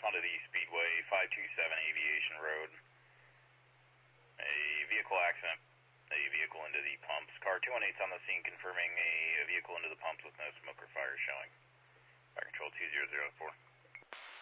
Honda D Speedway, 527 Aviation Road. A vehicle accident, a vehicle into the pumps. Car 218's on the scene confirming a vehicle into the pumps with no smoke or fire showing. Fire control 2004.